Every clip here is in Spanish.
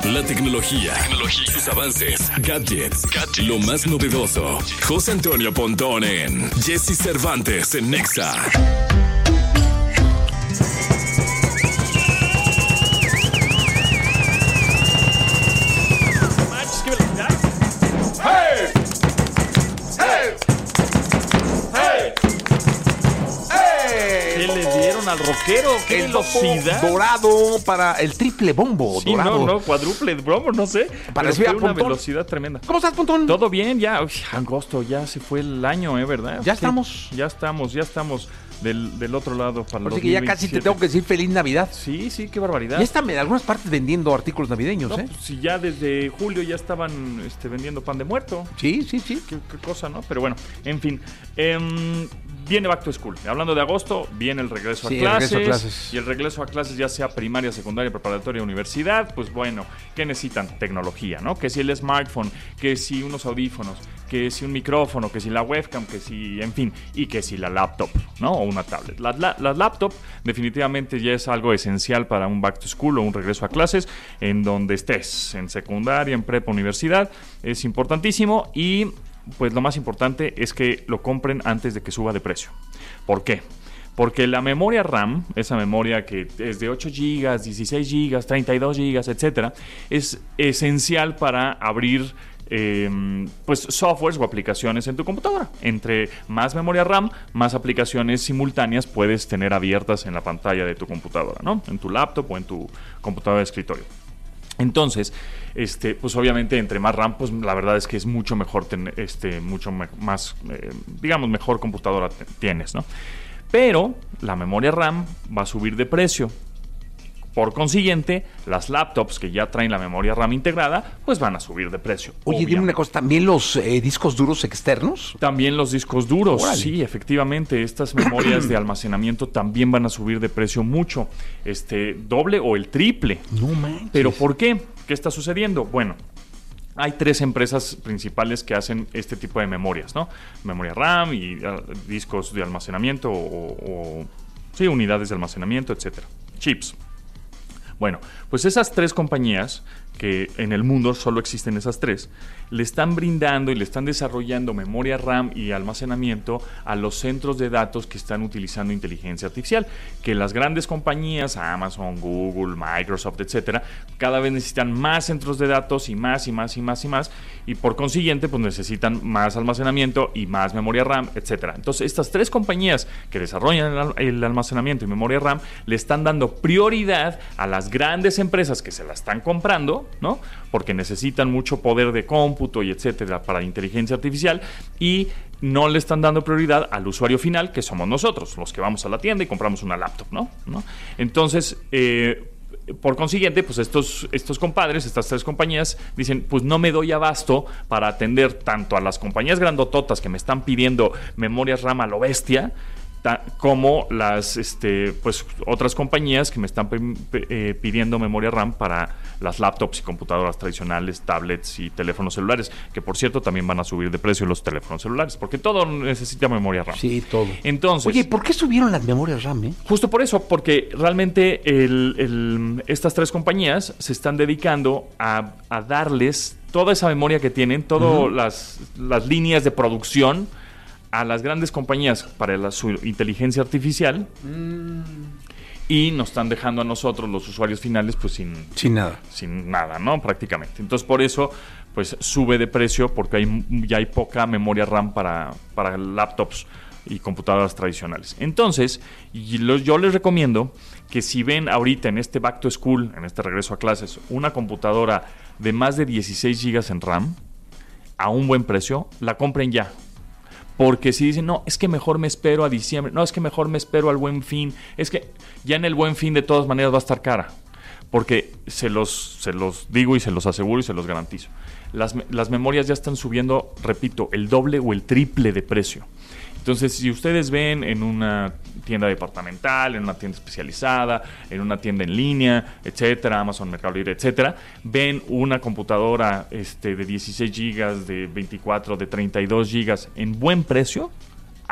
La tecnología, sus avances, gadgets, lo más novedoso. José Antonio Pontón en Jesse Cervantes en Nexa. Al rockero, qué velocidad. Dorado para el triple bombo. Sí, dorado. no, cuádruple bombo, no sé. Parecía pero fue una Pontón. velocidad tremenda. ¿Cómo estás, Pontón? Todo bien, ya. Uy, agosto, ya se fue el año, ¿verdad? Ya Sí, estamos. Ya estamos del otro lado para los Así que ya casi te tengo que decir feliz Navidad. Sí, qué barbaridad. Ya están en algunas partes vendiendo artículos navideños, No, ¿eh? pues, si ya desde julio ya estaban vendiendo vendiendo pan de muerto. Sí. Qué cosa, ¿no? Pero bueno, en fin. Viene Back to School. Hablando de agosto, viene el regreso a clases. Y el regreso a clases, ya sea primaria, secundaria, preparatoria, universidad, pues bueno, ¿qué necesitan? Tecnología, ¿no? Que si el smartphone, que si unos audífonos, que si un micrófono, que si la webcam, que si, en fin, y que si la laptop, ¿no? O una tablet. Las laptop definitivamente ya es algo esencial para un Back to School o un regreso a clases, en donde estés, en secundaria, en prepa, universidad, es importantísimo. Y pues lo más importante es que lo compren antes de que suba de precio. ¿Por qué? Porque la memoria RAM, esa memoria que es de 8 GB, 16 GB, 32 GB, etcétera, es esencial para abrir pues softwares o aplicaciones en tu computadora. Entre más memoria RAM, más aplicaciones simultáneas puedes tener abiertas en la pantalla de tu computadora, ¿no? En tu laptop o en tu computadora de escritorio. Entonces, pues obviamente entre más RAM, pues la verdad es que es mucho mejor tener, más, digamos, mejor computadora tienes, ¿no? Pero la memoria RAM va a subir de precio. Por consiguiente, las laptops que ya traen la memoria RAM integrada, pues van a subir de precio. Oye, dime una cosa, ¿también los discos duros externos? También los discos duros, ¡Órale! Sí, efectivamente, estas memorias de almacenamiento también van a subir de precio mucho, doble o el triple. No manches. ¿Pero por qué? ¿Qué está sucediendo? Bueno, hay 3 empresas principales que hacen este tipo de memorias, ¿no? Memoria RAM y discos de almacenamiento sí, unidades de almacenamiento, etcétera. Chips. Bueno, pues esas 3 compañías, que en el mundo solo existen esas 3, le están brindando y le están desarrollando memoria RAM y almacenamiento a los centros de datos que están utilizando inteligencia artificial, que las grandes compañías, Amazon, Google, Microsoft, etcétera, cada vez necesitan más centros de datos y más, y por consiguiente pues necesitan más almacenamiento y más memoria RAM, etcétera. Entonces estas 3 compañías que desarrollan el almacenamiento y memoria RAM le están dando prioridad a las grandes empresas que se la están comprando, ¿no? Porque necesitan mucho poder de cómputo y etcétera para inteligencia artificial, y no le están dando prioridad al usuario final, que somos nosotros, los que vamos a la tienda y compramos una laptop, ¿no? Entonces, por consiguiente, pues estos compadres, estas 3 compañías dicen, pues no me doy abasto para atender tanto a las compañías grandototas que me están pidiendo memorias RAM a lo bestia, como las pues otras compañías que me están pidiendo memoria RAM para las laptops y computadoras tradicionales, tablets y teléfonos celulares, que por cierto también van a subir de precio los teléfonos celulares, porque todo necesita memoria RAM. Sí, todo. Entonces, oye, ¿por qué subieron las memorias RAM, Justo por eso, porque realmente estas 3 compañías se están dedicando a darles toda esa memoria que tienen, todas las líneas de producción a las grandes compañías para su inteligencia artificial, y nos están dejando a nosotros, los usuarios finales, pues sin nada, ¿no? Prácticamente. Entonces, por eso, pues sube de precio, porque ya hay poca memoria RAM para laptops y computadoras tradicionales. Entonces, yo les recomiendo que si ven ahorita en este Back to School, en este regreso a clases, una computadora de más de 16 GB en RAM, a un buen precio, la compren ya. Porque si dicen, no, es que mejor me espero a diciembre, no, es que mejor me espero al Buen Fin, es que ya en el Buen Fin de todas maneras va a estar cara. Porque se los digo y se los aseguro y se los garantizo. Las memorias ya están subiendo, repito, el doble o el triple de precio. Entonces, si ustedes ven en una tienda departamental, en una tienda especializada, en una tienda en línea, etcétera, Amazon, Mercado Libre, etcétera, ven una computadora de 16 GB, de 24, de 32 GB en buen precio,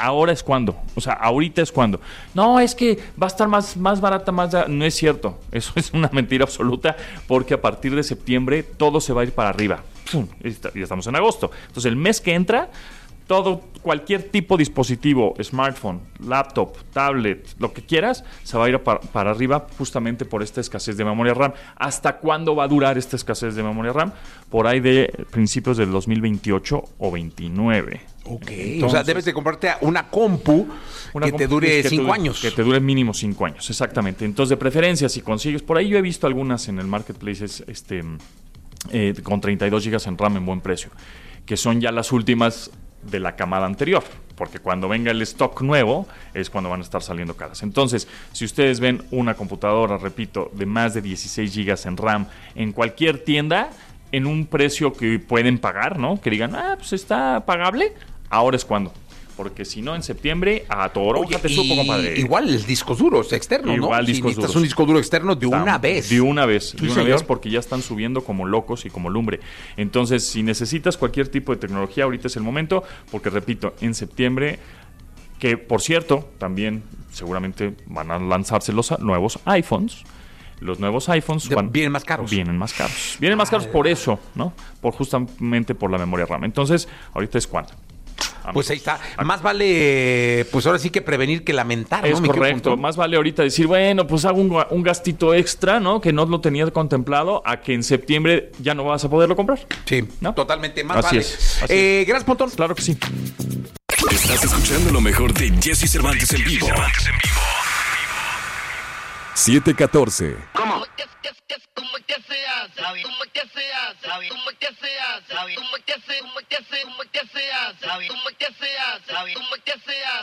ahora es cuando. O sea, ahorita es cuando. No, es que va a estar más barata, no es cierto. Eso es una mentira absoluta, porque a partir de septiembre todo se va a ir para arriba. ¡Pum! Ya estamos en agosto. Entonces, el mes que entra, cualquier tipo de dispositivo, smartphone, laptop, tablet, lo que quieras, se va a ir para arriba justamente por esta escasez de memoria RAM. ¿Hasta cuándo va a durar esta escasez de memoria RAM? Por ahí de principios del 2028 o 29. Ok, Entonces, o sea, debes de comprarte una compu que te dure 5 años. Que te dure mínimo 5 años, exactamente. Entonces, de preferencia, si consigues, por ahí yo he visto algunas en el marketplace con 32 GB en RAM en buen precio, que son ya las últimas de la camada anterior, porque cuando venga el stock nuevo es cuando van a estar saliendo caras. Entonces, si ustedes ven una computadora, repito, de más de 16 GB en RAM en cualquier tienda, en un precio que pueden pagar, ¿no? Que digan, pues está pagable, ahora es cuando. Porque si no, en septiembre, a toro, Oye, te supo, compadre. Igual el disco duro es externo, Igual ¿no? discos Si necesitas duros. un disco duro externo de una vez. De una vez, Sí, señor. porque ya están subiendo como locos y como lumbre. Entonces, si necesitas cualquier tipo de tecnología, ahorita es el momento, porque repito, en septiembre, que por cierto, también seguramente van a lanzarse los nuevos iPhones. Los nuevos iPhones vienen más caros. Vienen más caros. Vienen más caros por eso, ¿no? Justamente por la memoria RAM. Entonces, ahorita es cuando. Pues ahí está. Más vale, pues ahora sí que prevenir que lamentar, Es ¿no? correcto. Más vale ahorita decir, bueno, pues hago un gastito extra, ¿no? Que no lo tenía contemplado, a que en septiembre ya no vas a poderlo comprar. Sí, ¿no? Totalmente. Más Así vale. es, así es. Gracias, Pontón. Claro que sí. Estás escuchando lo mejor de Jesse Cervantes en vivo. 7:14. ¿Cómo que se hace? ¿Cómo que se hace? ¿Cómo que se hace? ¿Cómo que se hace? ¿Cómo que se hace? ¿Cómo que se hace? ¿Cómo que se hace?